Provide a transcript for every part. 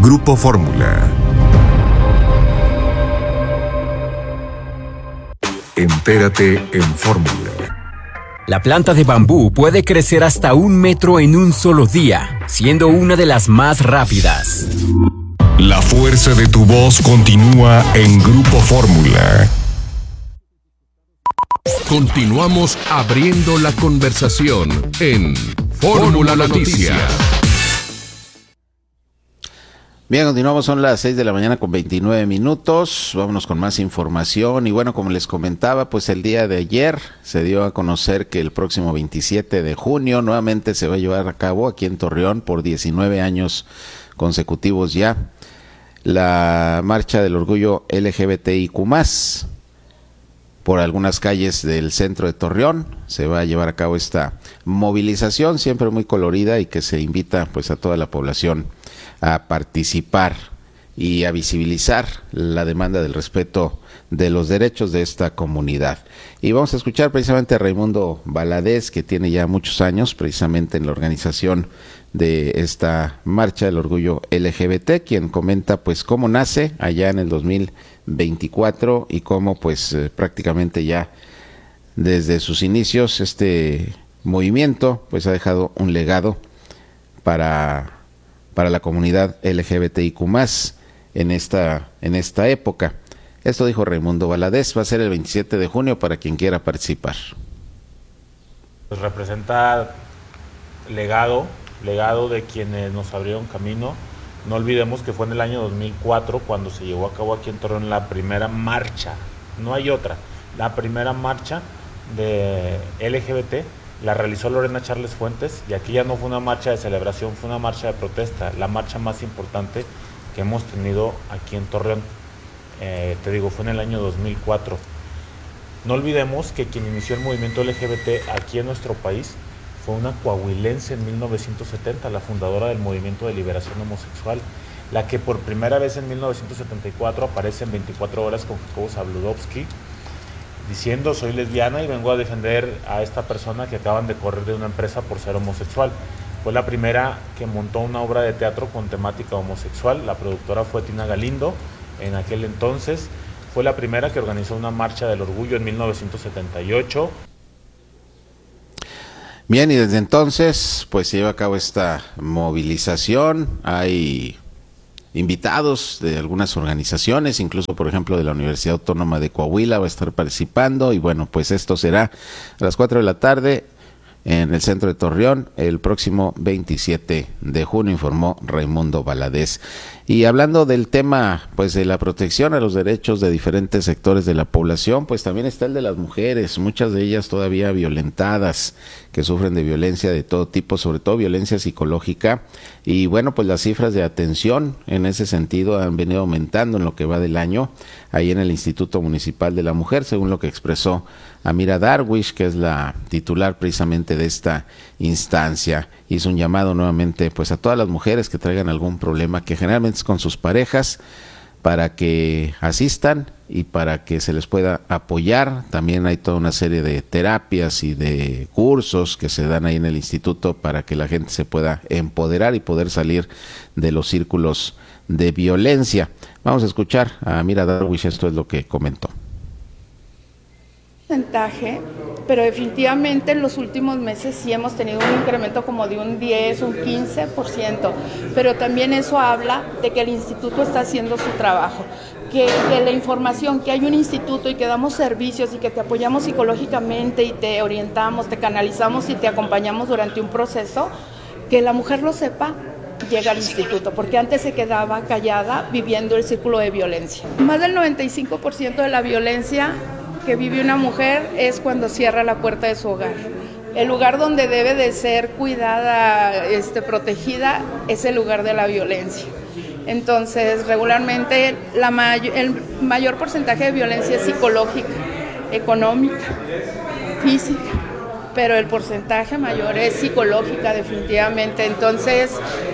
Grupo Fórmula. Entérate en Fórmula. La planta de bambú puede crecer hasta 1 metro en un solo día, siendo una de las más rápidas. La fuerza de tu voz continúa en Grupo Fórmula. Continuamos abriendo la conversación en Fórmula Noticias. Bien, continuamos, son las 6 de la mañana con 29 minutos. Vámonos con más información. Y bueno, como les comentaba, pues el día de ayer se dio a conocer que el próximo 27 de junio nuevamente se va a llevar a cabo aquí en Torreón por 19 años consecutivos ya la marcha del orgullo LGBTIQ+. Por algunas calles del centro de Torreón se va a llevar a cabo esta movilización, siempre muy colorida, y que se invita pues a toda la población a participar y a visibilizar la demanda del respeto de los derechos de esta comunidad. Y vamos a escuchar precisamente a Raimundo Valadez, que tiene ya muchos años precisamente en la organización de esta marcha del orgullo LGBT, quien comenta pues cómo nace allá en el 2024 y cómo pues prácticamente ya desde sus inicios este movimiento pues ha dejado un legado para la comunidad LGBTIQ+, en esta época. Esto dijo Raimundo Valadez. Va a ser el 27 de junio para quien quiera participar. Pues representa legado de quienes nos abrieron camino. No olvidemos que fue en el año 2004 cuando se llevó a cabo aquí en Torreón la primera marcha, no hay otra, la primera marcha de LGBT. La realizó Lorena Charles Fuentes, y aquí ya no fue una marcha de celebración, fue una marcha de protesta, la marcha más importante que hemos tenido aquí en Torreón. Te digo, fue en el año 2004. No olvidemos que quien inició el movimiento LGBT aquí en nuestro país fue una coahuilense en 1970, la fundadora del Movimiento de Liberación Homosexual, la que por primera vez en 1974 aparece en 24 horas con Jacobo Zabludovsky, diciendo: soy lesbiana y vengo a defender a esta persona que acaban de correr de una empresa por ser homosexual. Fue la primera que montó una obra de teatro con temática homosexual. La productora fue Tina Galindo en aquel entonces. Fue la primera que organizó una marcha del orgullo en 1978. Bien, y desde entonces pues se lleva a cabo esta movilización. Hay invitados de algunas organizaciones, incluso por ejemplo de la Universidad Autónoma de Coahuila va a estar participando, y bueno, pues esto será a las 4 de la tarde en el centro de Torreón el próximo 27 de junio, informó Raimundo Valadez. Y hablando del tema pues de la protección a los derechos de diferentes sectores de la población, pues también está el de las mujeres, muchas de ellas todavía violentadas, que sufren de violencia de todo tipo, sobre todo violencia psicológica. Y bueno, pues las cifras de atención en ese sentido han venido aumentando en lo que va del año ahí en el Instituto Municipal de la Mujer, según lo que expresó Amira Darwish, que es la titular precisamente de esta instancia. Hizo un llamado nuevamente pues a todas las mujeres que traigan algún problema, que generalmente es con sus parejas, para que asistan y para que se les pueda apoyar. También hay toda una serie de terapias y de cursos que se dan ahí en el instituto para que la gente se pueda empoderar y poder salir de los círculos de violencia. Vamos a escuchar a Amira Darwish, esto es lo que comentó. Porcentaje, pero definitivamente en los últimos meses sí hemos tenido un incremento como de un 10, un 15%, pero también eso habla de que el instituto está haciendo su trabajo, que la información, que hay un instituto y que damos servicios y que te apoyamos psicológicamente y te orientamos, te canalizamos y te acompañamos durante un proceso, que la mujer lo sepa, llega al instituto, porque antes se quedaba callada viviendo el círculo de violencia. Más del 95% de la violencia que vive una mujer es cuando cierra la puerta de su hogar. El lugar donde debe de ser cuidada, protegida, es el lugar de la violencia. Entonces, regularmente el mayor porcentaje de violencia es psicológica, económica, física, pero el porcentaje mayor es psicológica, definitivamente. Entonces,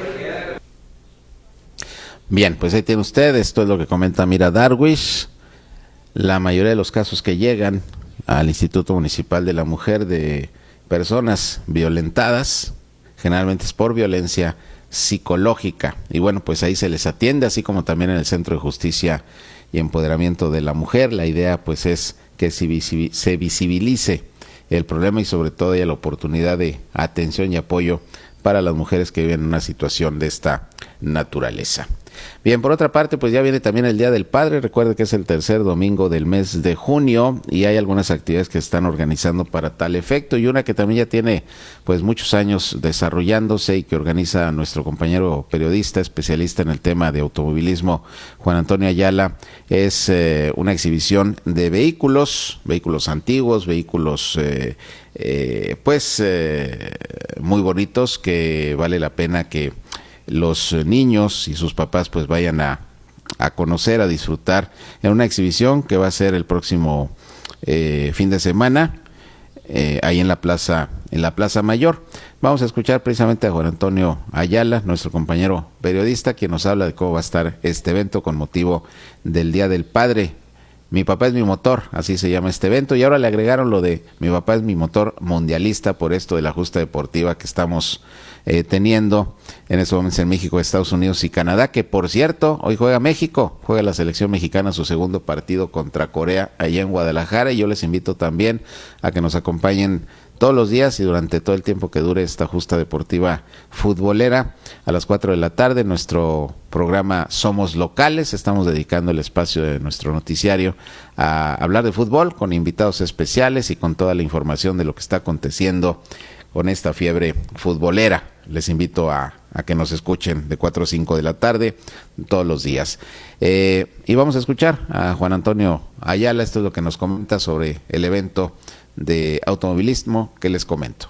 bien, pues ahí tiene usted, esto es lo que comenta Amira Darwish. La mayoría de los casos que llegan al Instituto Municipal de la Mujer de personas violentadas, generalmente es por violencia psicológica. Y bueno, pues ahí se les atiende, así como también en el Centro de Justicia y Empoderamiento de la Mujer. La idea pues es que se visibilice el problema y sobre todo haya la oportunidad de atención y apoyo para las mujeres que viven en una situación de esta naturaleza. Bien, por otra parte, pues ya viene también el Día del Padre. Recuerde que es el tercer domingo del mes de junio y hay algunas actividades que se están organizando para tal efecto, y una que también ya tiene pues muchos años desarrollándose y que organiza nuestro compañero periodista especialista en el tema de automovilismo, Juan Antonio Ayala, es una exhibición de vehículos antiguos, vehículos muy bonitos, que vale la pena que los niños y sus papás pues vayan a conocer, a disfrutar en una exhibición que va a ser el próximo fin de semana ahí en la Plaza Mayor. Vamos a escuchar precisamente a Juan Antonio Ayala, nuestro compañero periodista, quien nos habla de cómo va a estar este evento con motivo del Día del Padre. Mi papá es mi motor, así se llama este evento, y ahora le agregaron lo de mi papá es mi motor mundialista por esto de la justa deportiva que estamos teniendo en estos momentos en México, Estados Unidos y Canadá, que por cierto, hoy juega México, juega la selección mexicana su segundo partido contra Corea allá en Guadalajara, y yo les invito también a que nos acompañen todos los días y durante todo el tiempo que dure esta justa deportiva futbolera. A las 4 de la tarde, nuestro programa Somos Locales, estamos dedicando el espacio de nuestro noticiario a hablar de fútbol con invitados especiales y con toda la información de lo que está aconteciendo con esta fiebre futbolera. Les invito a que nos escuchen de 4 a 5 de la tarde todos los días. Y vamos a escuchar a Juan Antonio Ayala. Esto es lo que nos comenta sobre el evento de automovilismo que les comento.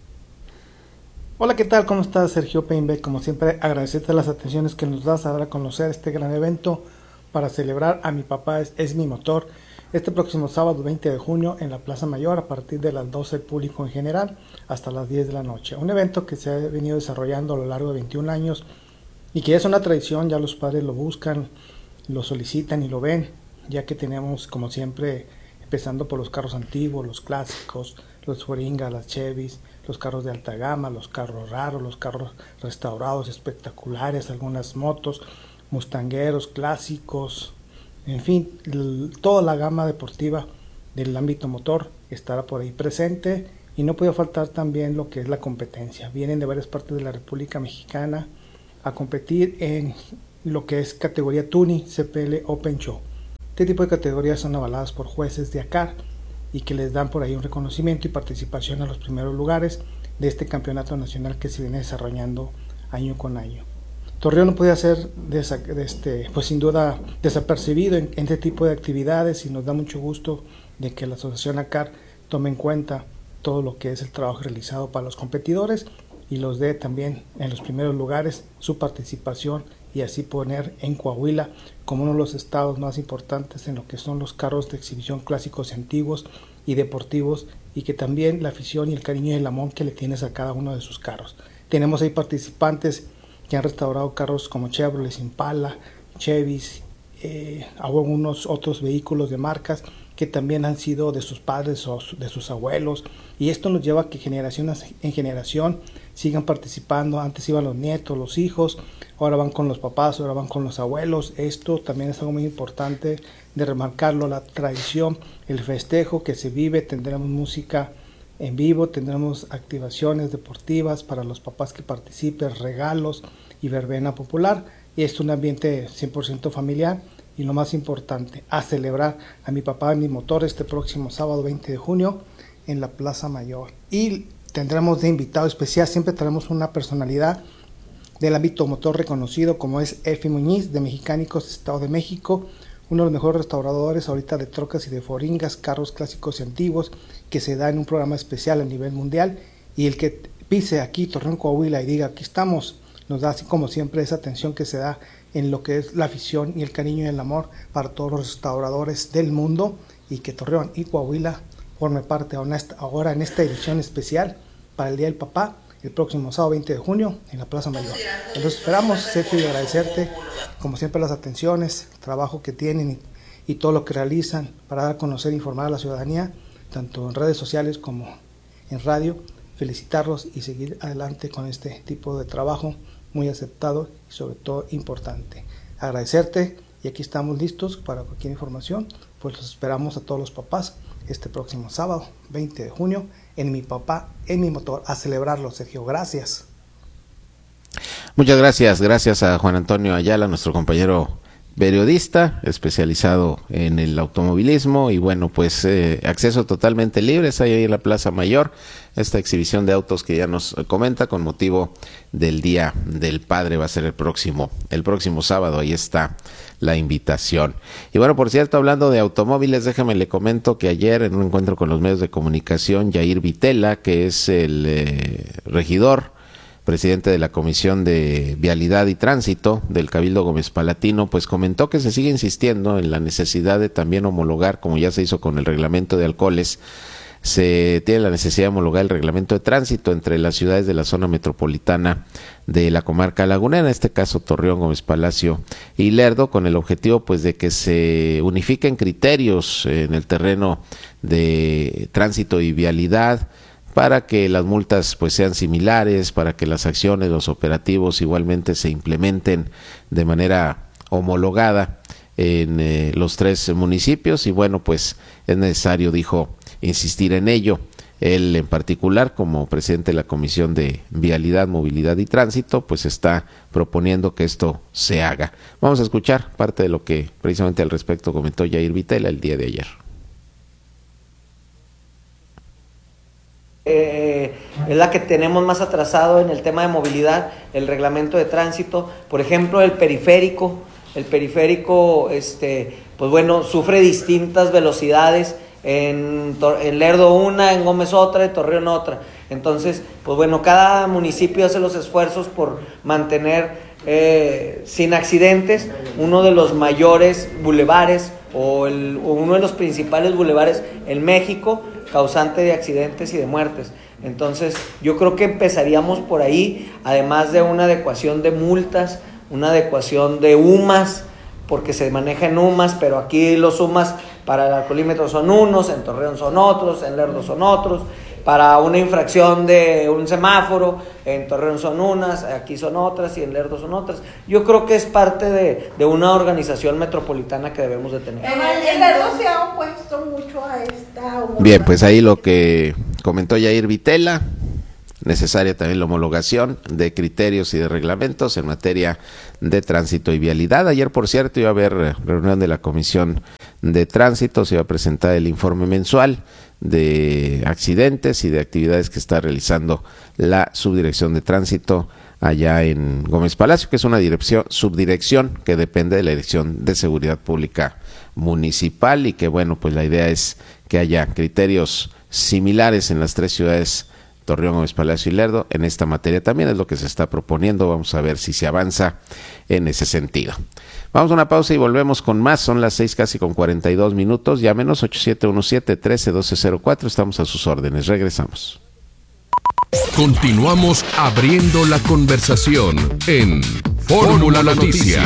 Hola, ¿qué tal? ¿Cómo estás? Sergio Peinbeck, como siempre, agradecerte las atenciones que nos das a dar a conocer este gran evento para celebrar a Mi Papá es mi motor. Este próximo sábado 20 de junio en la Plaza Mayor, a partir de las 12 el público en general hasta las 10 de la noche. Un evento que se ha venido desarrollando a lo largo de 21 años y que es una tradición. Ya los padres lo buscan, lo solicitan y lo ven, ya que tenemos, como siempre, empezando por los carros antiguos, los clásicos, los Furinga, las Chevys, los carros de alta gama, los carros raros, los carros restaurados espectaculares, algunas motos, mustangueros, clásicos, en fin, toda la gama deportiva del ámbito motor estará por ahí presente, y no puede faltar también lo que es la competencia. Vienen de varias partes de la República Mexicana a competir en lo que es categoría Tuning CPL Open Show. Este tipo de categorías son avaladas por jueces de ACAR y que les dan por ahí un reconocimiento y participación a los primeros lugares de este campeonato nacional que se viene desarrollando año con año. Torreón no puede ser pues sin duda desapercibido en este tipo de actividades, y nos da mucho gusto de que la asociación ACAR tome en cuenta todo lo que es el trabajo realizado para los competidores y los dé también en los primeros lugares su participación, y así poner en Coahuila como uno de los estados más importantes en lo que son los carros de exhibición clásicos y antiguos y deportivos, y que también la afición y el cariño y el amor que le tienes a cada uno de sus carros. Tenemos ahí participantes que han restaurado carros como Chevrolet, Impala, Chevys, algunos otros vehículos de marcas que también han sido de sus padres o de sus abuelos, y esto nos lleva a que generación en generación sigan participando. Antes iban los nietos, los hijos, ahora van con los papás, ahora van con los abuelos. Esto también es algo muy importante de remarcarlo, la tradición, el festejo que se vive. Tendremos música en vivo, tendremos activaciones deportivas para los papás que participen, regalos y verbena popular, y es un ambiente 100% familiar. Y lo más importante, a celebrar a Mi Papá en mi motor este próximo sábado 20 de junio en la Plaza Mayor. Y tendremos de invitado especial, siempre tenemos una personalidad del ámbito motor reconocido, como es Efi Muñiz de Mexicánicos, Estado de México, uno de los mejores restauradores ahorita de trocas y de foringas, carros clásicos y antiguos, que se da en un programa especial a nivel mundial. Y el que pise aquí Torreón, Coahuila, y diga aquí estamos, nos da así como siempre esa atención que se da en lo que es la afición y el cariño y el amor para todos los restauradores del mundo, y que Torreón y Coahuila forme parte ahora en esta edición especial para el Día del Papá, el próximo sábado 20 de junio en la Plaza Mayor. Entonces esperamos, Sergio, y agradecerte como siempre las atenciones, el trabajo que tienen y todo lo que realizan para dar a conocer e informar a la ciudadanía, tanto en redes sociales como en radio. Felicitarlos y seguir adelante con este tipo de trabajo muy aceptado y sobre todo importante. Agradecerte, y aquí estamos listos para cualquier información, pues los esperamos a todos los papás este próximo sábado, 20 de junio, en Mi Papá en Mi Motor, a celebrarlo, Sergio. Gracias. Muchas gracias a Juan Antonio Ayala, nuestro compañero periodista especializado en el automovilismo, y bueno, pues acceso totalmente libre, está ahí en la Plaza Mayor, esta exhibición de autos que ya nos comenta con motivo del Día del Padre, va a ser el próximo sábado, ahí está la invitación. Y bueno, por cierto, hablando de automóviles, déjame le comento que ayer en un encuentro con los medios de comunicación, Yair Vitela, que es el regidor, presidente de la Comisión de Vialidad y Tránsito del Cabildo Gómez Palatino, pues comentó que se sigue insistiendo en la necesidad de también homologar, como ya se hizo con el reglamento de alcoholes, se tiene la necesidad de homologar el reglamento de tránsito entre las ciudades de la zona metropolitana de la comarca lagunera, en este caso Torreón, Gómez Palacio y Lerdo, con el objetivo pues de que se unifiquen criterios en el terreno de tránsito y vialidad, para que las multas pues sean similares, para que las acciones, los operativos igualmente se implementen de manera homologada en los 3 municipios, y bueno, pues es necesario, dijo, insistir en ello. Él en particular, como presidente de la Comisión de Vialidad, Movilidad y Tránsito, pues está proponiendo que esto se haga. Vamos a escuchar parte de lo que precisamente al respecto comentó Yair Vitela el día de ayer. Es la que tenemos más atrasado en el tema de movilidad, el reglamento de tránsito. Por ejemplo, el periférico, pues bueno, sufre distintas velocidades, en Lerdo una, en Gómez otra, en Torreón otra. Entonces, pues bueno, cada municipio hace los esfuerzos por mantener sin accidentes uno de los mayores bulevares o uno de los principales bulevares en México, causante de accidentes y de muertes. Entonces yo creo que empezaríamos por ahí, además de una adecuación de multas, una adecuación de UMAS, porque se maneja en UMAS, pero aquí los UMAS para el alcoholímetro son unos, en Torreón son otros, en Lerdo son otros. Para una infracción de un semáforo, en Torreón son unas, aquí son otras y en Lerdo son otras. Yo creo que es parte de una organización metropolitana que debemos de tener. El Lerdo se ha opuesto mucho a esta homologación. Bien, pues ahí lo que comentó Yair Vitela, necesaria también la homologación de criterios y de reglamentos en materia de tránsito y vialidad. Ayer, por cierto, iba a haber reunión de la Comisión de Tránsito, se iba a presentar el informe mensual de accidentes y de actividades que está realizando la Subdirección de Tránsito allá en Gómez Palacio, que es una subdirección que depende de la Dirección de Seguridad Pública Municipal, y que bueno, pues la idea es que haya criterios similares en las 3 ciudades, Torreón, Gómez Palacio y Lerdo, en esta materia también es lo que se está proponiendo. Vamos a ver si se avanza en ese sentido. Vamos a una pausa y volvemos con más. Son las 6 casi con 42 minutos. Llámenos 8717-131204. Estamos a sus órdenes. Regresamos. Continuamos abriendo la conversación en Fórmula Noticias.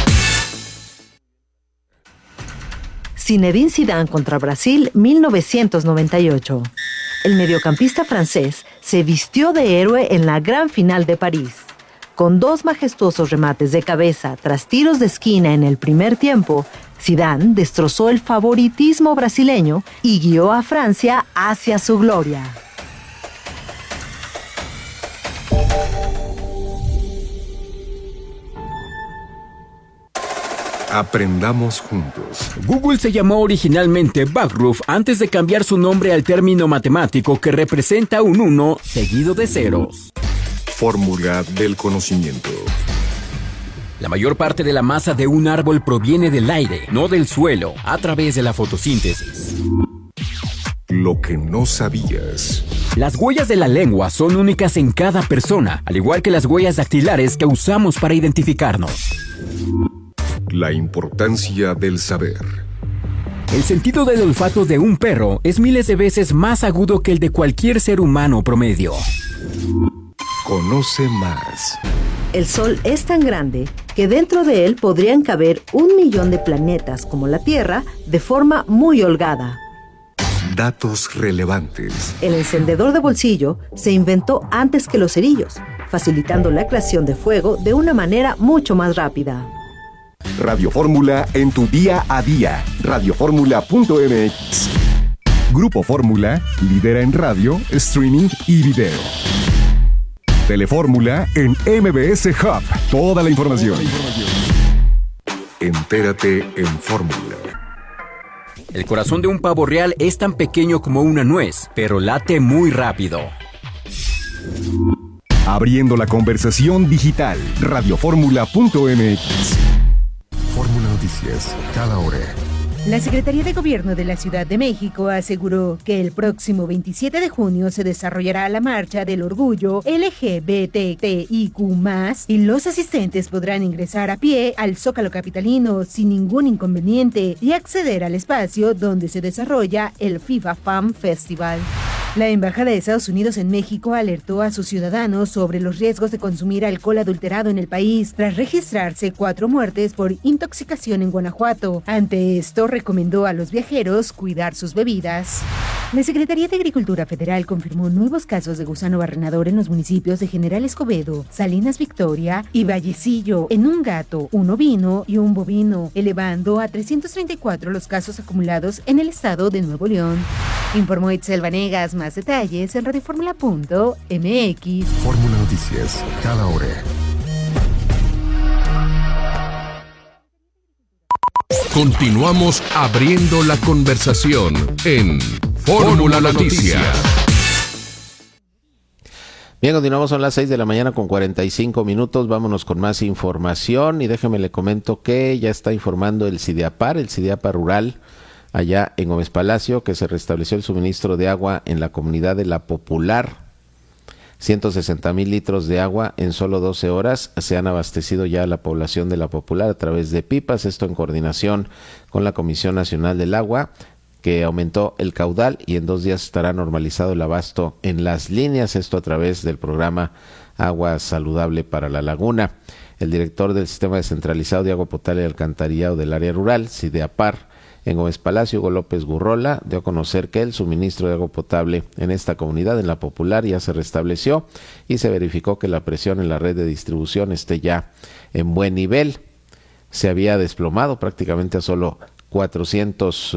Zinedine Zidane contra Brasil, 1998. El mediocampista francés se vistió de héroe en la gran final de París. Con 2 majestuosos remates de cabeza tras tiros de esquina en el primer tiempo, Zidane destrozó el favoritismo brasileño y guió a Francia hacia su gloria. Aprendamos juntos. Google se llamó originalmente Backroof antes de cambiar su nombre al término matemático que representa un 1 seguido de ceros. Fórmula del conocimiento. La mayor parte de la masa de un árbol proviene del aire, no del suelo, a través de la fotosíntesis. Lo que no sabías. Las huellas de la lengua son únicas en cada persona, al igual que las huellas dactilares que usamos para identificarnos. La importancia del saber. El sentido del olfato de un perro es miles de veces más agudo que el de cualquier ser humano promedio. Conoce más. El Sol es tan grande que dentro de él podrían caber 1 millón de planetas como la Tierra de forma muy holgada. Datos relevantes. El encendedor de bolsillo se inventó antes que los cerillos, facilitando la creación de fuego de una manera mucho más rápida. Radio Fórmula en tu día a día. Radioformula.mx. Grupo Fórmula, lidera en radio, streaming y video. Telefórmula en MBS Hub. Toda la información. Entérate en Fórmula. El corazón de un pavo real es tan pequeño como una nuez, pero late muy rápido. Abriendo la conversación digital. Radioformula.mx. Fórmula Noticias, cada hora. La Secretaría de Gobierno de la Ciudad de México aseguró que el próximo 27 de junio se desarrollará la Marcha del Orgullo LGBTIQ+, y los asistentes podrán ingresar a pie al Zócalo capitalino sin ningún inconveniente y acceder al espacio donde se desarrolla el FIFA Fan Festival. La Embajada de Estados Unidos en México alertó a sus ciudadanos sobre los riesgos de consumir alcohol adulterado en el país, tras registrarse 4 muertes por intoxicación en Guanajuato. Ante esto, recomendó a los viajeros cuidar sus bebidas. La Secretaría de Agricultura Federal confirmó nuevos casos de gusano barrenador en los municipios de General Escobedo, Salinas Victoria y Vallecillo, en un gato, un ovino y un bovino, elevando a 334 los casos acumulados en el estado de Nuevo León. Informó Itzel Vanegas. Más detalles en radioformula.mx. Fórmula Noticias, cada hora. Continuamos abriendo la conversación en Fórmula Noticias. Bien, continuamos, son las 6 de la mañana con 45 minutos. Vámonos con más información y déjeme le comento que ya está informando el CIDEAPAR, el CIDEAPA Rural, allá en Gómez Palacio, que se restableció el suministro de agua en la comunidad de La Popular. 160,000 litros de agua en solo 12 horas se han abastecido ya a la población de La Popular a través de pipas, esto en coordinación con la Comisión Nacional del Agua, que aumentó el caudal y en 2 días estará normalizado el abasto en las líneas, esto a través del programa Agua Saludable para la Laguna. El director del Sistema Descentralizado de Agua Potable y Alcantarillado del Área Rural, CIDEAPAR, en Gómez Palacio, Hugo López Gurrola, dio a conocer que el suministro de agua potable en esta comunidad, en La Popular, ya se restableció y se verificó que la presión en la red de distribución esté ya en buen nivel. Se había desplomado prácticamente a solo 400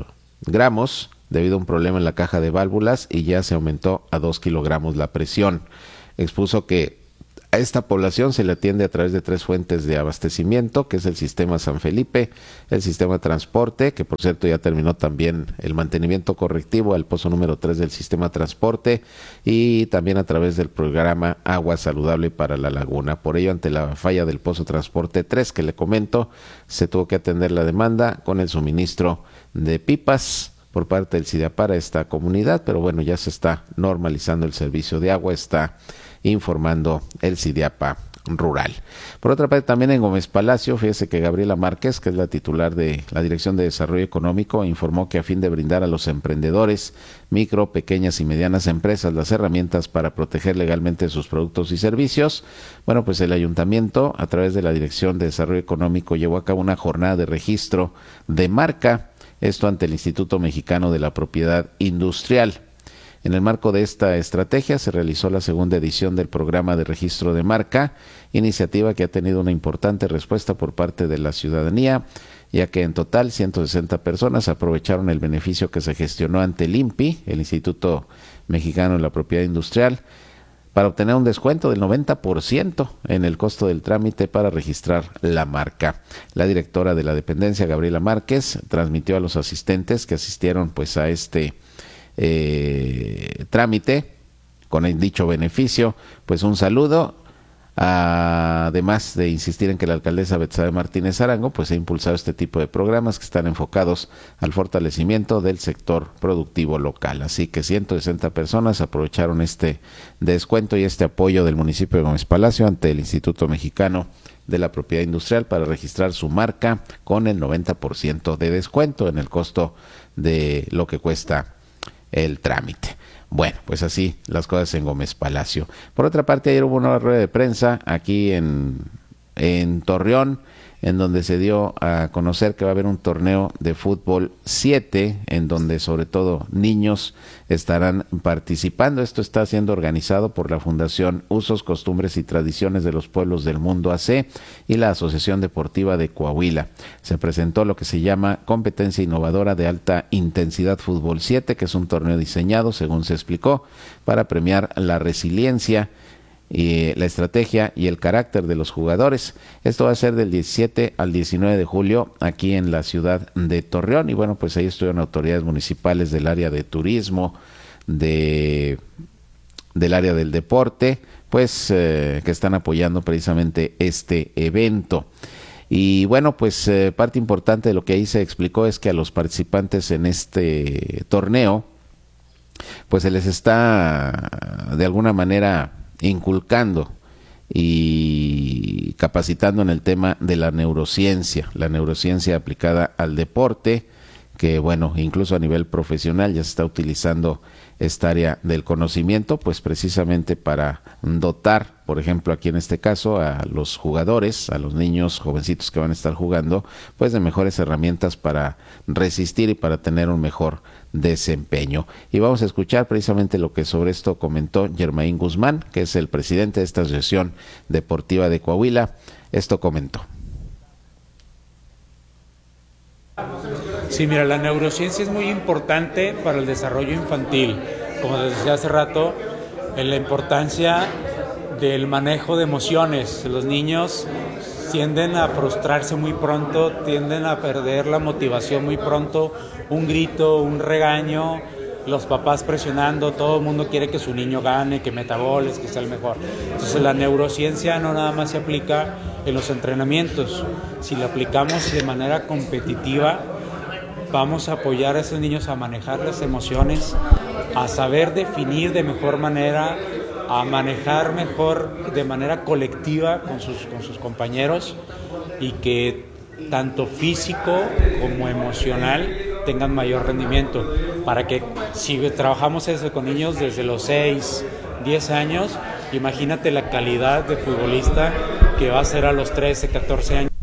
gramos debido a un problema en la caja de válvulas y ya se aumentó a 2 kilogramos la presión. Expuso que a esta población se le atiende a través de 3 fuentes de abastecimiento, que es el sistema San Felipe, el sistema transporte, que por cierto ya terminó también el mantenimiento correctivo al pozo número 3 del sistema transporte, y también a través del programa Agua Saludable para la Laguna. Por ello, ante la falla del pozo transporte 3 que le comento, se tuvo que atender la demanda con el suministro de pipas por parte del CIDEAPAR a esta comunidad, pero bueno, ya se está normalizando el servicio de agua, está informando el CIDEAPA Rural. Por otra parte, también en Gómez Palacio, fíjese que Gabriela Márquez, que es la titular de la Dirección de Desarrollo Económico, informó que a fin de brindar a los emprendedores, micro, pequeñas y medianas empresas las herramientas para proteger legalmente sus productos y servicios, bueno, pues el ayuntamiento, a través de la Dirección de Desarrollo Económico, llevó a cabo una jornada de registro de marca, esto ante el Instituto Mexicano de la Propiedad Industrial. En el marco de esta estrategia se realizó la segunda edición del programa de registro de marca, iniciativa que ha tenido una importante respuesta por parte de la ciudadanía, ya que en total 160 personas aprovecharon el beneficio que se gestionó ante el INPI, el Instituto Mexicano de la Propiedad Industrial, para obtener un descuento del 90% en el costo del trámite para registrar la marca. La directora de la dependencia, Gabriela Márquez, transmitió a los asistentes que asistieron pues a este trámite con el dicho beneficio, pues un saludo, además de insistir en que la alcaldesa Betsabe Martínez Arango pues ha impulsado este tipo de programas que están enfocados al fortalecimiento del sector productivo local. Así que 160 personas aprovecharon este descuento y este apoyo del municipio de Gómez Palacio ante el Instituto Mexicano de la Propiedad Industrial para registrar su marca con el 90% de descuento en el costo de lo que cuesta el trámite. Bueno, pues así las cosas en Gómez Palacio. Por otra parte, ayer hubo una rueda de prensa aquí en en Torreón, en donde se dio a conocer que va a haber un torneo de fútbol 7, en donde sobre todo niños estarán participando. Esto está siendo organizado por la Fundación Usos, Costumbres y Tradiciones de los Pueblos del Mundo AC y la Asociación Deportiva de Coahuila. Se presentó lo que se llama Competencia Innovadora de Alta Intensidad Fútbol 7, que es un torneo diseñado, según se explicó, para premiar la resiliencia y la estrategia y el carácter de los jugadores. Esto va a ser del 17 al 19 de julio aquí en la ciudad de Torreón, y bueno, pues ahí estuvieron autoridades municipales del área de turismo, del área del deporte, pues que están apoyando precisamente este evento. Y bueno, pues parte importante de lo que ahí se explicó es que a los participantes en este torneo pues se les está de alguna manera inculcando y capacitando en el tema de la neurociencia aplicada al deporte, que bueno, incluso a nivel profesional ya se está utilizando esta área del conocimiento, pues precisamente para dotar, por ejemplo, aquí en este caso, a los jugadores, a los niños jovencitos que van a estar jugando, pues de mejores herramientas para resistir y para tener un mejor desempeño. Y vamos a escuchar precisamente lo que sobre esto comentó Germain Guzmán, que es el presidente de esta Asociación Deportiva de Coahuila. Esto comentó. Sí, mira, la neurociencia es muy importante para el desarrollo infantil. Como les decía hace rato, en la importancia del manejo de emociones. Los niños tienden a frustrarse muy pronto, tienden a perder la motivación muy pronto. Un grito, un regaño, los papás presionando, todo el mundo quiere que su niño gane, que meta goles, que sea el mejor. Entonces la neurociencia no nada más se aplica en los entrenamientos. Si la aplicamos de manera competitiva, vamos a apoyar a esos niños a manejar las emociones, a saber definir de mejor manera, a manejar mejor de manera colectiva con sus compañeros, y que tanto físico como emocional tengan mayor rendimiento, para que si trabajamos eso con niños desde los 6, 10 años, imagínate la calidad de futbolista que va a ser a los 13, 14 años.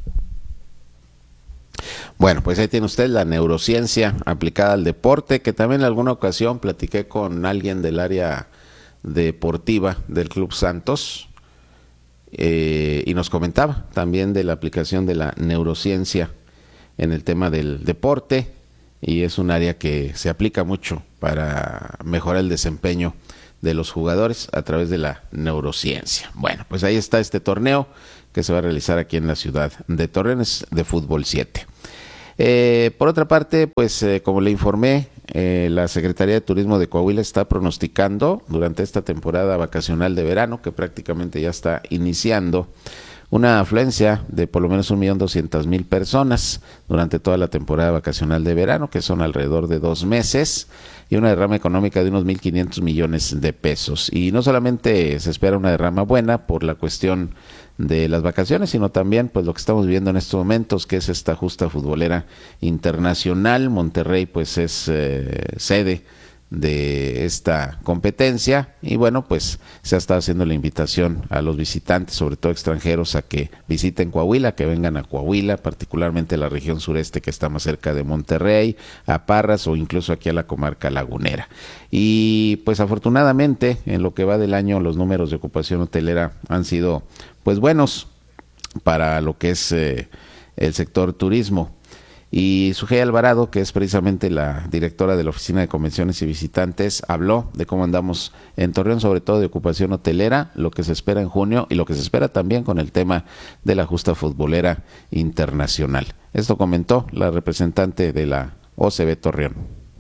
Bueno, pues ahí tiene usted la neurociencia aplicada al deporte, que también en alguna ocasión platiqué con alguien del área deportiva del Club Santos, y nos comentaba también de la aplicación de la neurociencia en el tema del deporte, y es un área que se aplica mucho para mejorar el desempeño de los jugadores a través de la neurociencia. Bueno, pues ahí está este torneo que se va a realizar aquí en la ciudad de Torreón, de fútbol 7. Por otra parte, pues como le informé, la Secretaría de Turismo de Coahuila está pronosticando durante esta temporada vacacional de verano, que prácticamente ya está iniciando, una afluencia de por lo menos 1.200.000 personas durante toda la temporada vacacional de verano, que son alrededor de 2 meses, y una derrama económica de unos 1.500 millones de pesos. Y no solamente se espera una derrama buena por la cuestión de las vacaciones, sino también pues lo que estamos viviendo en estos momentos, que es esta justa futbolera internacional. Monterrey pues es sede de esta competencia, y bueno, pues se ha estado haciendo la invitación a los visitantes, sobre todo extranjeros, a que visiten Coahuila, que vengan a Coahuila, particularmente la región sureste que está más cerca de Monterrey, a Parras o incluso aquí a la comarca lagunera. Y pues afortunadamente en lo que va del año los números de ocupación hotelera han sido pues buenos para lo que es el sector turismo. Y Sujei Alvarado, que es precisamente la directora de la Oficina de Convenciones y Visitantes, habló de cómo andamos en Torreón, sobre todo de ocupación hotelera, lo que se espera en junio y lo que se espera también con el tema de la justa futbolera internacional. Esto comentó la representante de la OCB Torreón.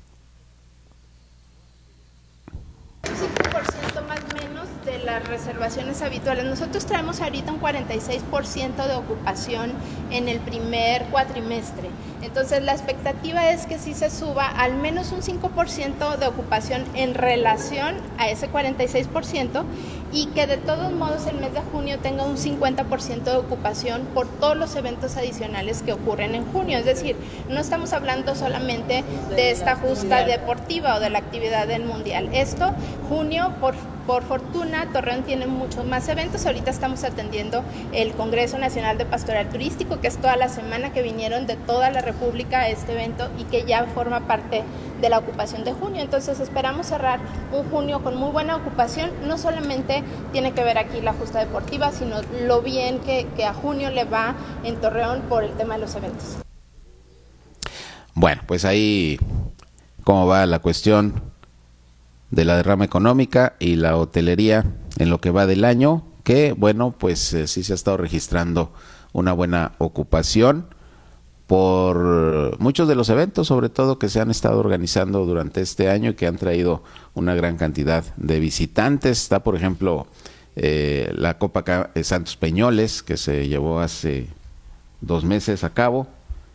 Reservaciones habituales. Nosotros traemos ahorita un 46% de ocupación en el primer cuatrimestre. Entonces la expectativa es que sí se suba al menos un 5% de ocupación en relación a ese 46% y que de todos modos el mes de junio tenga un 50% de ocupación por todos los eventos adicionales que ocurren en junio. Es decir, no estamos hablando solamente de esta justa deportiva o de la actividad del mundial. Esto, junio, por fortuna, Torreón tiene muchos más eventos. Ahorita estamos atendiendo el Congreso Nacional de Pastoral Turístico, que es toda la semana, que vinieron de toda la República a este evento y que ya forma parte de la ocupación de junio. Entonces esperamos cerrar un junio con muy buena ocupación. No solamente tiene que ver aquí la justa deportiva, sino lo bien que a junio le va en Torreón por el tema de los eventos. Bueno, pues ahí cómo va la cuestión de la derrama económica y la hotelería en lo que va del año, que bueno, pues sí se ha estado registrando una buena ocupación por muchos de los eventos, sobre todo que se han estado organizando durante este año y que han traído una gran cantidad de visitantes. Está, por ejemplo, la Copa Santos Peñoles, que se llevó hace 2 meses a cabo,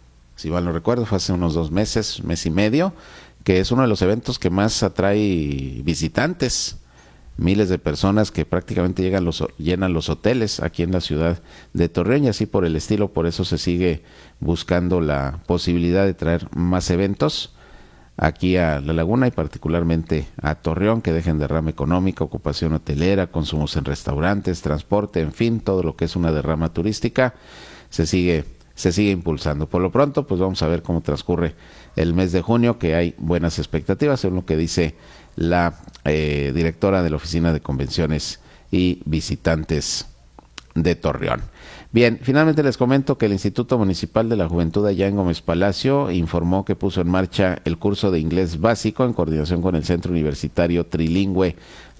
si mal no recuerdo, fue hace unos 2 meses, mes y medio, que es uno de los eventos que más atrae visitantes. Miles de personas que prácticamente llenan los hoteles aquí en la ciudad de Torreón y así por el estilo. Por eso se sigue buscando la posibilidad de traer más eventos aquí a La Laguna y particularmente a Torreón, que dejen derrama económica, ocupación hotelera, consumos en restaurantes, transporte, en fin, todo lo que es una derrama turística se sigue impulsando. Por lo pronto, pues vamos a ver cómo transcurre el mes de junio, que hay buenas expectativas, según lo que dice la directora de la Oficina de Convenciones y Visitantes de Torreón. Bien, finalmente les comento que el Instituto Municipal de la Juventud allá en Gómez Palacio informó que puso en marcha el curso de inglés básico en coordinación con el Centro Universitario Trilingüe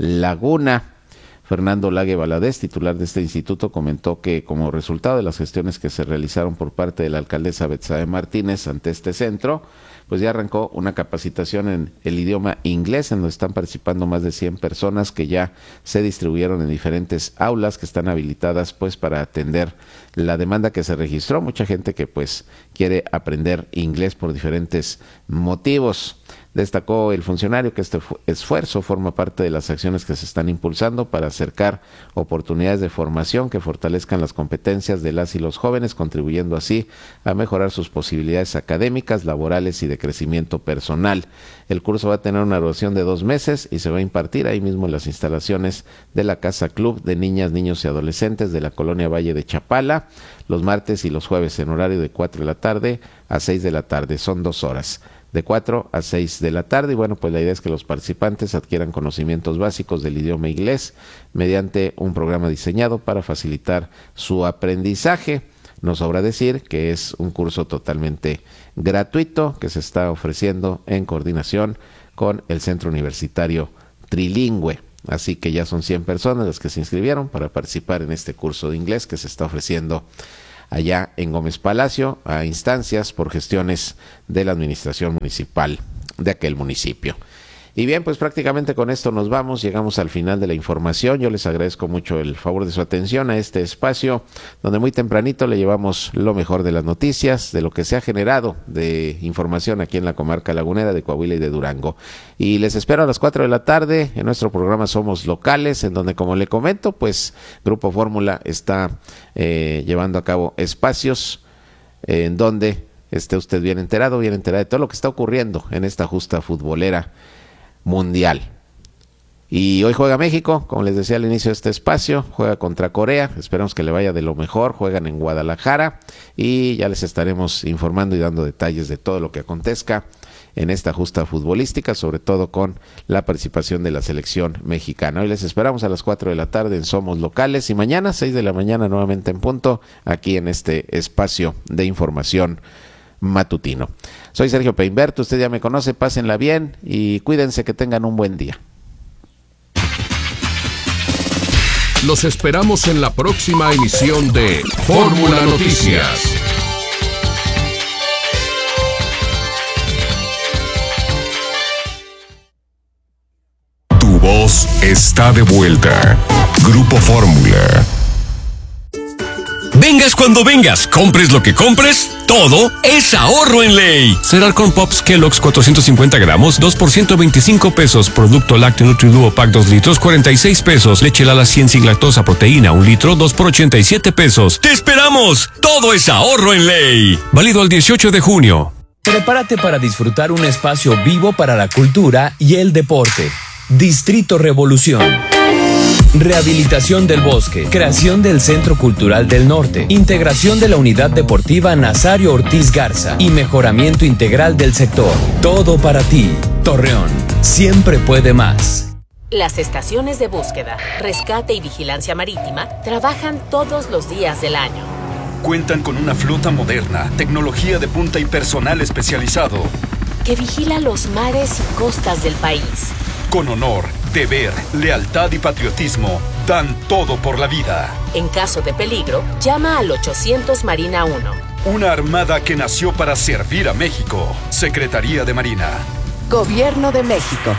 Laguna. Fernando Lague Valadez, titular de este instituto, comentó que como resultado de las gestiones que se realizaron por parte de la alcaldesa Betsabe Martínez ante este centro, pues ya arrancó una capacitación en el idioma inglés, en donde están participando más de 100 personas que ya se distribuyeron en diferentes aulas que están habilitadas pues para atender la demanda que se registró. Mucha gente que pues quiere aprender inglés por diferentes motivos. Destacó el funcionario que este esfuerzo forma parte de las acciones que se están impulsando para acercar oportunidades de formación que fortalezcan las competencias de las y los jóvenes, contribuyendo así a mejorar sus posibilidades académicas, laborales y de crecimiento personal. El curso va a tener una duración de 2 meses y se va a impartir ahí mismo en las instalaciones de la Casa Club de Niñas, Niños y Adolescentes de la Colonia Valle de Chapala, los martes y los jueves en horario de 4 de la tarde a 6 de la tarde. Son 2 horas. De 4 a 6 de la tarde, y bueno, pues la idea es que los participantes adquieran conocimientos básicos del idioma inglés mediante un programa diseñado para facilitar su aprendizaje. No sobra decir que es un curso totalmente gratuito que se está ofreciendo en coordinación con el Centro Universitario Trilingüe. Así que ya son 100 personas las que se inscribieron para participar en este curso de inglés que se está ofreciendo allá en Gómez Palacio, a instancias por gestiones de la administración municipal de aquel municipio. Y bien, pues prácticamente con esto nos vamos, llegamos al final de la información. Yo les agradezco mucho el favor de su atención a este espacio, donde muy tempranito le llevamos lo mejor de las noticias, de lo que se ha generado de información aquí en la comarca lagunera de Coahuila y de Durango. Y les espero a las 4 de la tarde en nuestro programa Somos Locales, en donde, como le comento, pues Grupo Fórmula está llevando a cabo espacios en donde esté usted bien enterada de todo lo que está ocurriendo en esta justa futbolera mundial. Y hoy juega México, como les decía al inicio de este espacio, juega contra Corea, esperamos que le vaya de lo mejor, juegan en Guadalajara y ya les estaremos informando y dando detalles de todo lo que acontezca en esta justa futbolística, sobre todo con la participación de la selección mexicana. Hoy les esperamos a las 4 de la tarde en Somos Locales y mañana 6 de la mañana nuevamente en punto, aquí en este espacio de información matutino. Soy Sergio Peinberto, usted ya me conoce, pásenla bien y cuídense, que tengan un buen día. Los esperamos en la próxima emisión de Fórmula Noticias. Tu voz está de vuelta. Grupo Fórmula. Vengas cuando vengas, compres lo que compres, todo es ahorro en Ley. Cereal Corn Pops Kellogg's 450 gramos, 2 por 125 pesos. Producto lácteo Nutriduo Pack 2 litros, 46 pesos. Leche Lala 100 sin lactosa proteína, 1 litro, 2 por 87 pesos. ¡Te esperamos! Todo es ahorro en Ley. Válido al 18 de junio. Prepárate para disfrutar un espacio vivo para la cultura y el deporte. Distrito Revolución. Rehabilitación del bosque, creación del Centro Cultural del Norte, integración de la Unidad Deportiva Nazario Ortiz Garza y mejoramiento integral del sector. Todo para ti, Torreón. Siempre puede más. Las estaciones de búsqueda, rescate y vigilancia marítima trabajan todos los días del año. Cuentan con una flota moderna, tecnología de punta y personal especializado, que vigila los mares y costas del país. Con honor, deber, lealtad y patriotismo, dan todo por la vida. En caso de peligro, llama al 800 Marina 1. Una armada que nació para servir a México. Secretaría de Marina. Gobierno de México.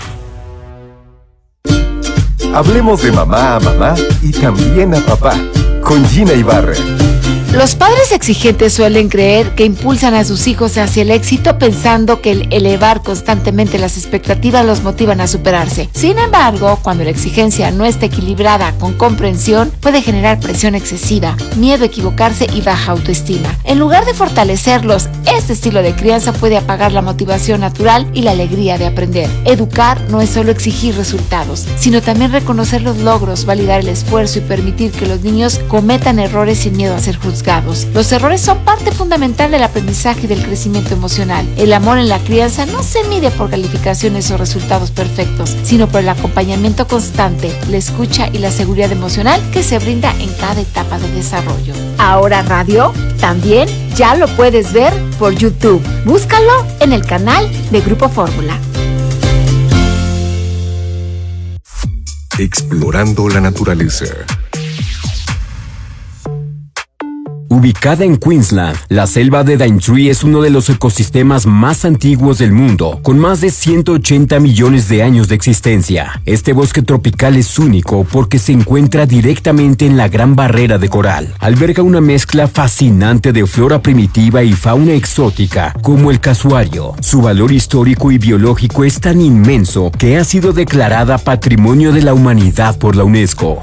Hablemos de mamá a mamá y también a papá, con Gina Ibarra. Los padres exigentes suelen creer que impulsan a sus hijos hacia el éxito pensando que el elevar constantemente las expectativas los motivan a superarse. Sin embargo, cuando la exigencia no está equilibrada con comprensión, puede generar presión excesiva, miedo a equivocarse y baja autoestima. En lugar de fortalecerlos, este estilo de crianza puede apagar la motivación natural y la alegría de aprender. Educar no es solo exigir resultados, sino también reconocer los logros, validar el esfuerzo y permitir que los niños cometan errores sin miedo a ser juzgados. Los errores son parte fundamental del aprendizaje y del crecimiento emocional. El amor en la crianza no se mide por calificaciones o resultados perfectos, sino por el acompañamiento constante, la escucha y la seguridad emocional que se brinda en cada etapa de desarrollo. Ahora radio, también ya lo puedes ver por YouTube. Búscalo en el canal de Grupo Fórmula. Explorando la naturaleza. Ubicada en Queensland, la selva de Daintree es uno de los ecosistemas más antiguos del mundo, con más de 180 millones de años de existencia. Este bosque tropical es único porque se encuentra directamente en la Gran Barrera de Coral. Alberga una mezcla fascinante de flora primitiva y fauna exótica, como el casuario. Su valor histórico y biológico es tan inmenso que ha sido declarada Patrimonio de la Humanidad por la UNESCO.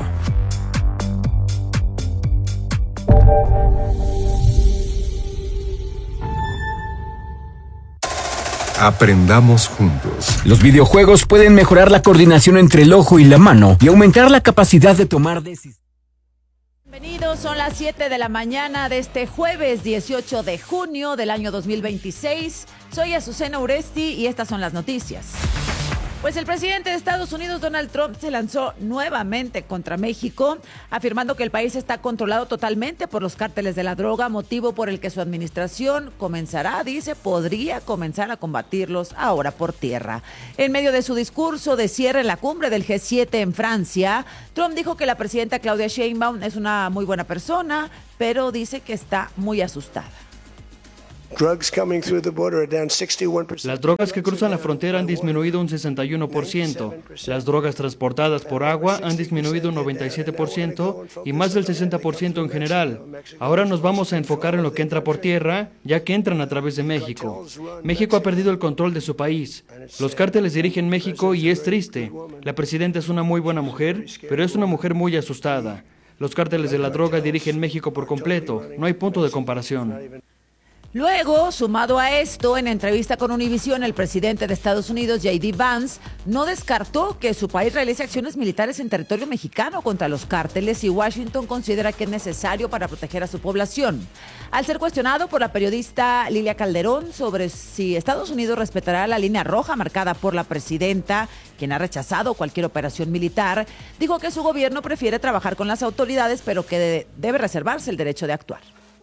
Aprendamos juntos. Los videojuegos pueden mejorar la coordinación entre el ojo y la mano y aumentar la capacidad de tomar decisiones. Bienvenidos, son las 7 de la mañana de este jueves 18 de junio del año 2026. Soy Azucena Uresti y estas son las noticias. Pues el presidente de Estados Unidos, Donald Trump, se lanzó nuevamente contra México, afirmando que el país está controlado totalmente por los cárteles de la droga, motivo por el que su administración podría comenzar a combatirlos ahora por tierra. En medio de su discurso de cierre en la cumbre del G7 en Francia, Trump dijo que la presidenta Claudia Sheinbaum es una muy buena persona, pero dice que está muy asustada. Las drogas que cruzan la frontera han disminuido un 61%, las drogas transportadas por agua han disminuido un 97% y más del 60% en general. Ahora nos vamos a enfocar en lo que entra por tierra, ya que entran a través de México. México ha perdido el control de su país. Los cárteles dirigen México y es triste. La presidenta es una muy buena mujer, pero es una mujer muy asustada. Los cárteles de la droga dirigen México por completo. No hay punto de comparación. Luego, sumado a esto, en entrevista con Univision, el presidente de Estados Unidos, J.D. Vance, no descartó que su país realice acciones militares en territorio mexicano contra los cárteles y Washington considera que es necesario para proteger a su población. Al ser cuestionado por la periodista Lilia Calderón sobre si Estados Unidos respetará la línea roja marcada por la presidenta, quien ha rechazado cualquier operación militar, dijo que su gobierno prefiere trabajar con las autoridades, pero que debe reservarse el derecho de actuar.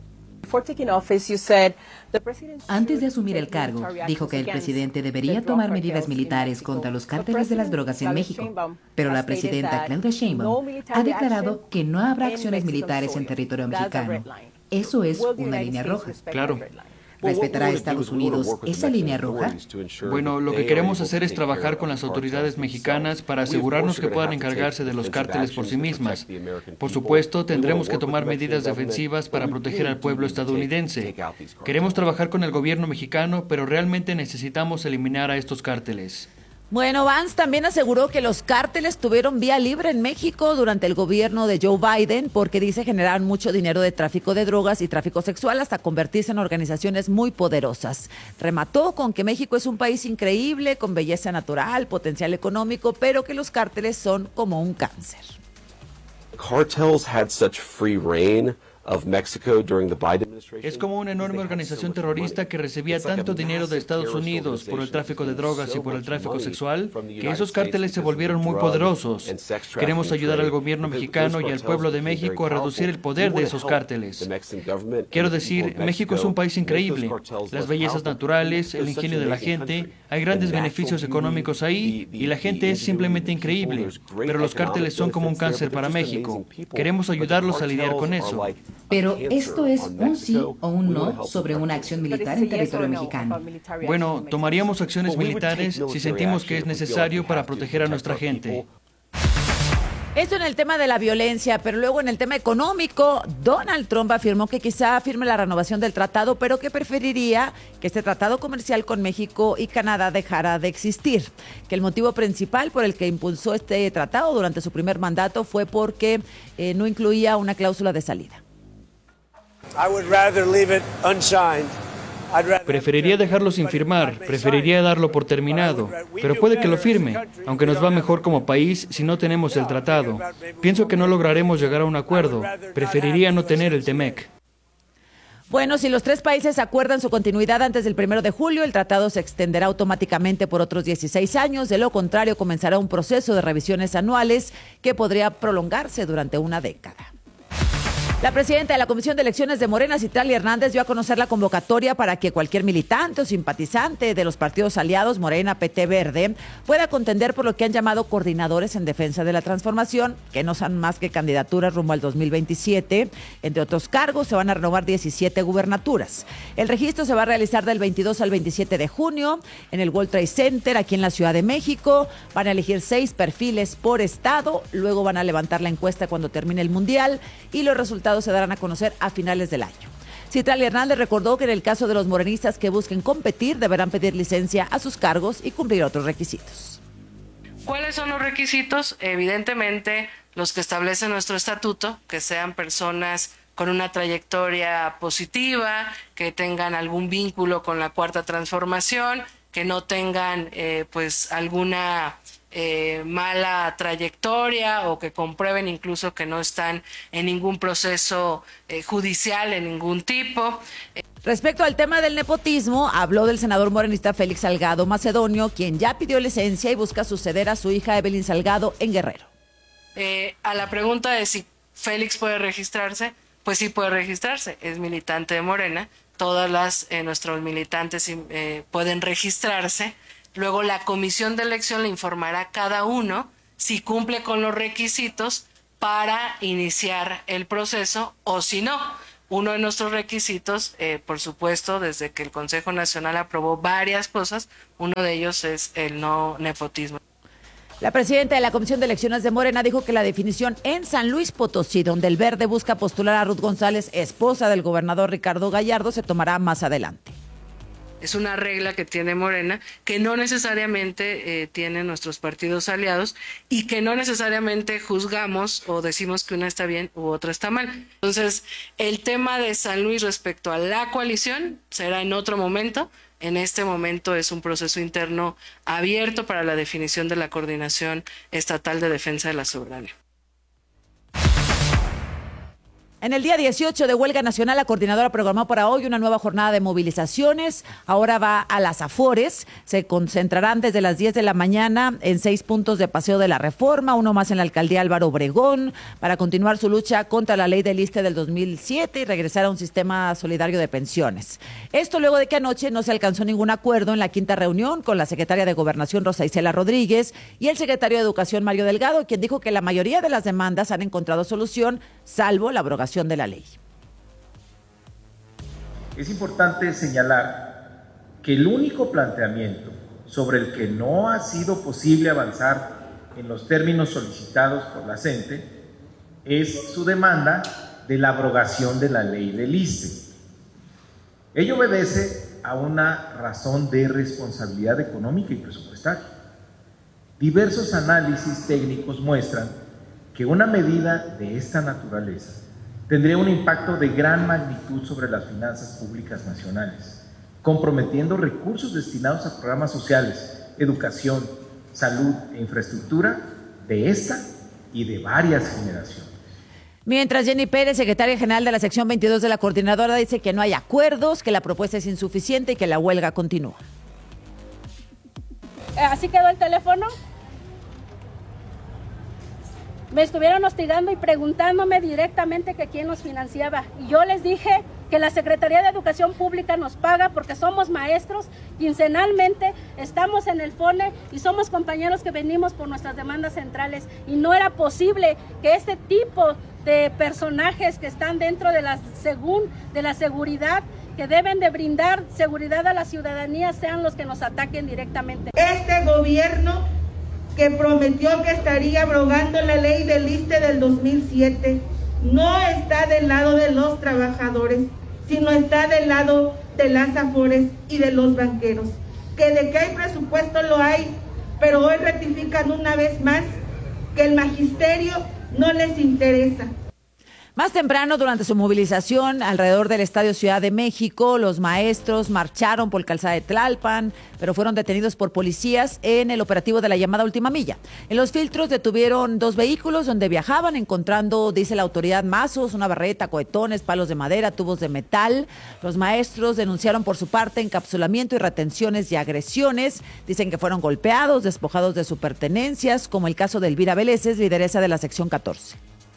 Antes de asumir el cargo, dijo que el presidente debería tomar medidas militares contra los cárteles de las drogas en México, pero la presidenta Claudia Sheinbaum ha declarado que no habrá acciones militares en territorio mexicano. Eso es una línea roja. Claro. ¿Respetará Estados Unidos esa línea roja? Bueno, lo que queremos hacer es trabajar con las autoridades mexicanas para asegurarnos que puedan encargarse de los cárteles por sí mismas. Por supuesto, tendremos que tomar medidas defensivas para proteger al pueblo estadounidense. Queremos trabajar con el gobierno mexicano, pero realmente necesitamos eliminar a estos cárteles. Bueno, Vance también aseguró que los cárteles tuvieron vía libre en México durante el gobierno de Joe Biden porque dice generaron mucho dinero de tráfico de drogas y tráfico sexual hasta convertirse en organizaciones muy poderosas. Remató con que México es un país increíble, con belleza natural, potencial económico, pero que los cárteles son como un cáncer. Cartels had such free reign of Mexico during the Biden administration. Es como una enorme organización terrorista que recibía tanto dinero de Estados Unidos por el tráfico de drogas y por el tráfico sexual, que esos cárteles se volvieron muy poderosos. Queremos ayudar al gobierno mexicano y al pueblo de México a reducir el poder de esos cárteles. Quiero decir, México es un país increíble. Las bellezas naturales, el ingenio de la gente, hay grandes beneficios económicos ahí y la gente es simplemente increíble. Pero los cárteles son como un cáncer para México. Queremos ayudarlos a lidiar con eso. Pero esto es un sí o un no sobre una acción militar en territorio mexicano. Bueno, tomaríamos acciones militares si sentimos que es necesario para proteger a nuestra gente. Esto en el tema de la violencia, pero luego en el tema económico, Donald Trump afirmó que quizá firme la renovación del tratado, pero que preferiría que este tratado comercial con México y Canadá dejara de existir. Que el motivo principal por el que impulsó este tratado durante su primer mandato fue porque no incluía una cláusula de salida. Preferiría dejarlo sin firmar, preferiría darlo por terminado, pero puede que lo firme, aunque nos va mejor como país si no tenemos el tratado. Pienso que no lograremos llegar a un acuerdo, preferiría no tener el TEMEC. Bueno, si los tres países acuerdan su continuidad antes del 1 de julio, el tratado se extenderá automáticamente por otros 16 años. De lo contrario, comenzará un proceso de revisiones anuales que podría prolongarse durante una década. La presidenta de la Comisión de Elecciones de Morena, Citlali Hernández, dio a conocer la convocatoria para que cualquier militante o simpatizante de los partidos aliados Morena, PT, Verde, pueda contender por lo que han llamado coordinadores en defensa de la transformación, que no son más que candidaturas rumbo al 2027. Entre otros cargos, se van a renovar 17 gubernaturas. El registro se va a realizar del 22 al 27 de junio en el World Trade Center, aquí en la Ciudad de México. Van a elegir 6 perfiles por estado, luego van a levantar la encuesta cuando termine el Mundial y los resultados se darán a conocer a finales del año. Citlali Hernández recordó que en el caso de los morenistas que busquen competir deberán pedir licencia a sus cargos y cumplir otros requisitos. ¿Cuáles son los requisitos? Evidentemente, los que establece nuestro estatuto, que sean personas con una trayectoria positiva, que tengan algún vínculo con la Cuarta Transformación, que no tengan alguna mala trayectoria o que comprueben incluso que no están en ningún proceso judicial de ningún tipo. Respecto al tema del nepotismo, habló del senador morenista Félix Salgado Macedonio, quien ya pidió licencia y busca suceder a su hija Evelyn Salgado en Guerrero. A la pregunta de si Félix puede registrarse, pues sí puede registrarse, es militante de Morena, todas nuestros militantes pueden registrarse. Luego la comisión de elección le informará a cada uno si cumple con los requisitos para iniciar el proceso o si no. Uno de nuestros requisitos, por supuesto, desde que el Consejo Nacional aprobó varias cosas, uno de ellos es el no nepotismo. La presidenta de la Comisión de Elecciones de Morena dijo que la definición en San Luis Potosí, donde el Verde busca postular a Ruth González, esposa del gobernador Ricardo Gallardo, se tomará más adelante. Es una regla que tiene Morena, que no necesariamente tienen nuestros partidos aliados y que no necesariamente juzgamos o decimos que una está bien u otra está mal. Entonces, el tema de San Luis respecto a la coalición será en otro momento. En este momento es un proceso interno abierto para la definición de la Coordinación Estatal de Defensa de la Soberanía. En el día 18 de huelga nacional, la coordinadora programó para hoy una nueva jornada de movilizaciones. Ahora va a las Afores. Se concentrarán desde las 10 de la mañana en 6 puntos de Paseo de la Reforma, uno más en la alcaldía Álvaro Obregón, para continuar su lucha contra la ley del ISSSTE del 2007 y regresar a un sistema solidario de pensiones. Esto luego de que anoche no se alcanzó ningún acuerdo en la quinta reunión con la secretaria de Gobernación, Rosa Isela Rodríguez, y el secretario de Educación, Mario Delgado, quien dijo que la mayoría de las demandas han encontrado solución, salvo la abrogación de la ley. Es importante señalar que el único planteamiento sobre el que no ha sido posible avanzar en los términos solicitados por la CENTE es su demanda de la abrogación de la ley del ISSSTE. Ello obedece a una razón de responsabilidad económica y presupuestaria. Diversos análisis técnicos muestran que una medida de esta naturaleza tendría un impacto de gran magnitud sobre las finanzas públicas nacionales, comprometiendo recursos destinados a programas sociales, educación, salud e infraestructura de esta y de varias generaciones. Mientras Jenny Pérez, secretaria general de la sección 22 de la coordinadora, dice que no hay acuerdos, que la propuesta es insuficiente y que la huelga continúa. Así quedó el teléfono. Me estuvieron hostigando y preguntándome directamente que quién nos financiaba. Y yo les dije que la Secretaría de Educación Pública nos paga porque somos maestros, quincenalmente estamos en el FONE y somos compañeros que venimos por nuestras demandas centrales. Y no era posible que este tipo de personajes que están dentro de la seguridad, que deben de brindar seguridad a la ciudadanía, sean los que nos ataquen directamente. Este gobierno que prometió que estaría abrogando la ley del ISSSTE del 2007, no está del lado de los trabajadores, sino está del lado de las afores y de los banqueros. Que de que hay presupuesto lo hay, pero hoy ratifican una vez más que el magisterio no les interesa. Más temprano, durante su movilización alrededor del Estadio Ciudad de México, los maestros marcharon por Calzada de Tlalpan, pero fueron detenidos por policías en el operativo de la llamada Última Milla. En los filtros detuvieron 2 vehículos donde viajaban, encontrando, dice la autoridad, mazos, una barreta, cohetones, palos de madera, tubos de metal. Los maestros denunciaron por su parte encapsulamiento y retenciones y agresiones. Dicen que fueron golpeados, despojados de sus pertenencias, como el caso de Elvira Vélez, lideresa de la sección 14.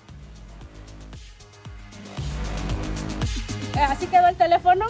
Así quedó el teléfono.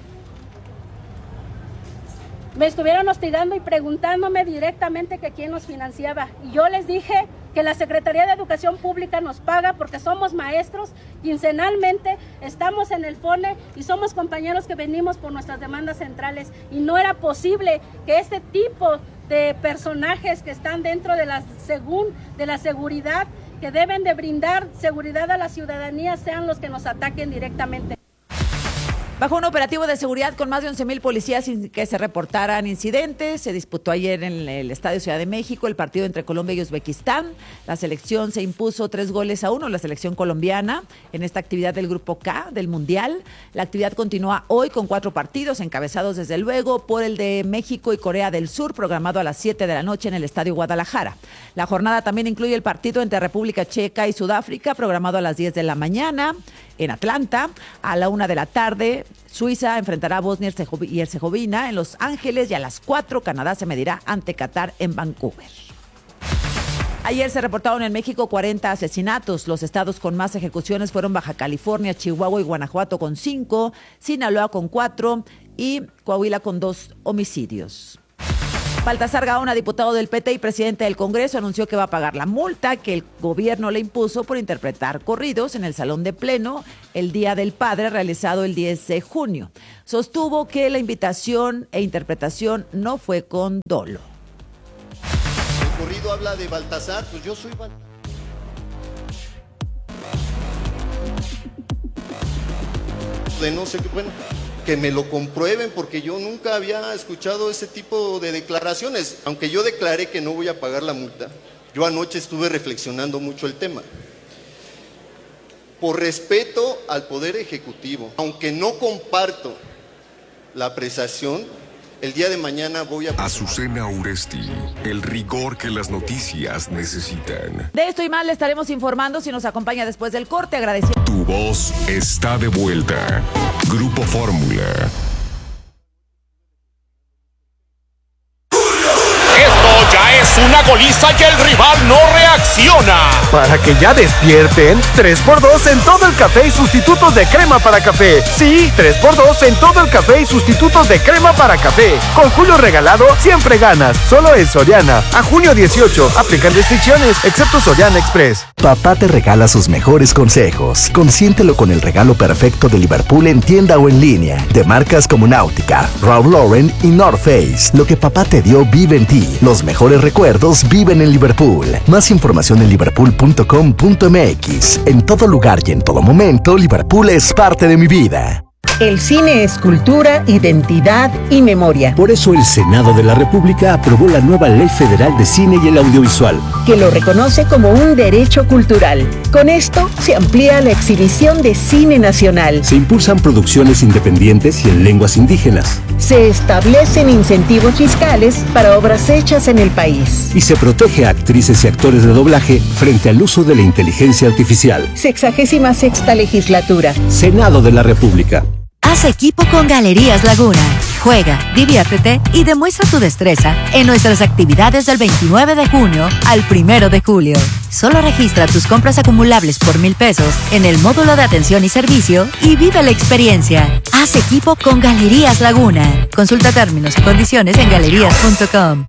Me estuvieron hostigando y preguntándome directamente que quién nos financiaba. Y yo les dije que la Secretaría de Educación Pública nos paga porque somos maestros, quincenalmente estamos en el FONE y somos compañeros que venimos por nuestras demandas centrales. Y no era posible que este tipo de personajes que están dentro de la seguridad, que deben de brindar seguridad a la ciudadanía, sean los que nos ataquen directamente. Bajo un operativo de seguridad con más de 11,000 policías sin que se reportaran incidentes, se disputó ayer en el Estadio Ciudad de México el partido entre Colombia y Uzbekistán. La selección se impuso 3-1, la selección colombiana, en esta actividad del Grupo K del Mundial. La actividad continúa hoy con 4 partidos, encabezados desde luego por el de México y Corea del Sur, programado a las 7 de la noche en el Estadio Guadalajara. La jornada también incluye el partido entre República Checa y Sudáfrica, programado a las 10 de la mañana. En Atlanta, a la 1 de la tarde, Suiza enfrentará a Bosnia y Herzegovina en Los Ángeles, y a las 4 Canadá se medirá ante Qatar en Vancouver. Ayer se reportaron en México 40 asesinatos. Los estados con más ejecuciones fueron Baja California, Chihuahua y Guanajuato con 5, Sinaloa con 4 y Coahuila con 2 homicidios. Baltasar Gaona, diputado del PT y presidente del Congreso, anunció que va a pagar la multa que el gobierno le impuso por interpretar corridos en el Salón de Pleno el Día del Padre, realizado el 10 de junio. Sostuvo que la invitación e interpretación no fue con dolo. El corrido habla de Baltasar, pues yo soy Baltasar. De no sé qué, bueno, que me lo comprueben, porque yo nunca había escuchado ese tipo de declaraciones. Aunque yo declaré que no voy a pagar la multa, yo anoche estuve reflexionando mucho el tema. Por respeto al Poder Ejecutivo, aunque no comparto la apreciación, el día de mañana voy a... Azucena Uresti, el rigor que las noticias necesitan. De esto y más le estaremos informando si nos acompaña después del corte. Agradeciendo. Tu voz está de vuelta. Grupo Fórmula. Esto ya es una goliza y el rival no reacciona. Para que ya despierten, 3x2 en todo el café y sustitutos de crema para café. Sí, 3x2 en todo el café y sustitutos de crema para café. Con Julio regalado, siempre ganas. Solo en Soriana. A junio 18, aplican restricciones, excepto Soriana Express. Papá te regala sus mejores consejos. Consiéntelo con el regalo perfecto de Liverpool en tienda o en línea. De marcas como Nautica, Ralph Lauren y North Face. Lo que papá te dio vive en ti. Los mejores recuerdos viven en Liverpool. Más información en liverpool.com.mx. En todo lugar y en todo momento, Liverpool es parte de mi vida. El cine es cultura, identidad y memoria. Por eso el Senado de la República aprobó la nueva Ley Federal de Cine y el Audiovisual, que lo reconoce como un derecho cultural. Con esto se amplía la exhibición de cine nacional. Se impulsan producciones independientes y en lenguas indígenas. Se establecen incentivos fiscales para obras hechas en el país. Y se protege a actrices y actores de doblaje frente al uso de la inteligencia artificial. 66ª legislatura. Senado de la República. Haz equipo con Galerías Laguna. Juega, diviértete y demuestra tu destreza en nuestras actividades del 29 de junio al 1 de julio. Solo registra tus compras acumulables por 1,000 pesos en el módulo de atención y servicio y vive la experiencia. Haz equipo con Galerías Laguna. Consulta términos y condiciones en galerías.com.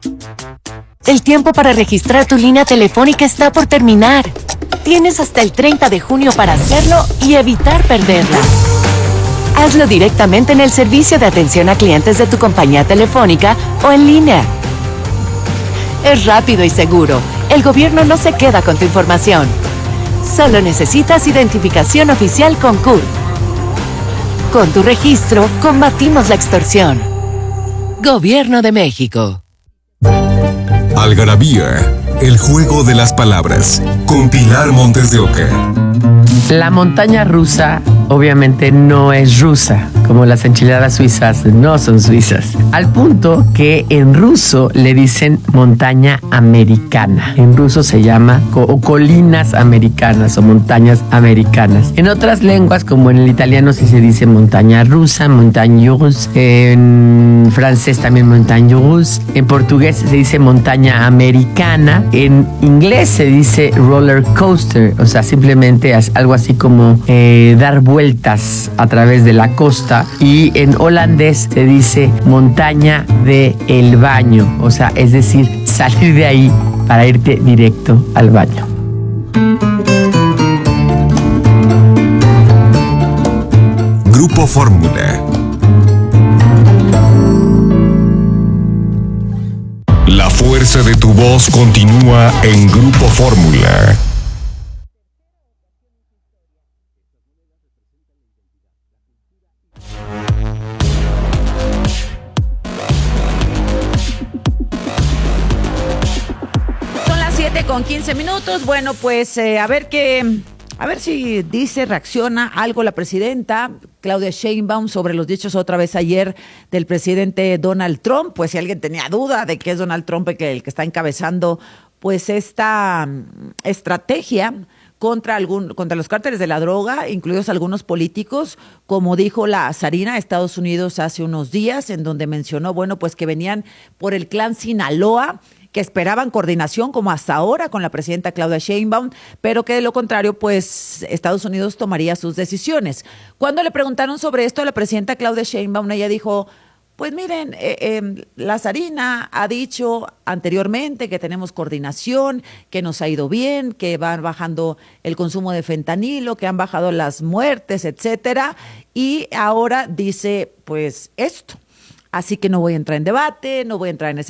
El tiempo para registrar tu línea telefónica está por terminar. Tienes hasta el 30 de junio para hacerlo y evitar perderla. Hazlo directamente en el servicio de atención a clientes de tu compañía telefónica o en línea. Es rápido y seguro. El gobierno no se queda con tu información. Solo necesitas identificación oficial con CURP. Con tu registro, combatimos la extorsión. Gobierno de México. Algarabía, el juego de las palabras, con Pilar Montes de Oca. La montaña rusa obviamente no es rusa, como las enchiladas suizas no son suizas. Al punto que en ruso le dicen montaña americana. En ruso se llama colinas americanas o montañas americanas. En otras lenguas, como en el italiano, sí se dice montaña rusa, montagne russe. En francés también montagne russe. En portugués se dice montaña americana. En inglés se dice roller coaster, o sea, simplemente algo así como dar vueltas a través de la costa. Y en holandés se dice montaña de el baño, o sea, es decir, salir de ahí para irte directo al baño. Grupo Fórmula. La fuerza de tu voz continúa en Grupo Fórmula. Con 15 minutos. Bueno, pues a ver si dice, reacciona algo la presidenta Claudia Sheinbaum sobre los dichos otra vez ayer del presidente Donald Trump. Pues si alguien tenía duda de que es Donald Trump el que está encabezando pues esta estrategia contra los cárteles de la droga, incluidos algunos políticos, como dijo la Zarina de Estados Unidos hace unos días, en donde mencionó, bueno, pues que venían por el clan Sinaloa, que esperaban coordinación como hasta ahora con la presidenta Claudia Sheinbaum, pero que de lo contrario, pues Estados Unidos tomaría sus decisiones. Cuando le preguntaron sobre esto a la presidenta Claudia Sheinbaum, ella dijo, pues miren, la Zarina ha dicho anteriormente que tenemos coordinación, que nos ha ido bien, que van bajando el consumo de fentanilo, que han bajado las muertes, etcétera, y ahora dice, pues esto. Así que no voy a entrar en debate, no voy a entrar en ese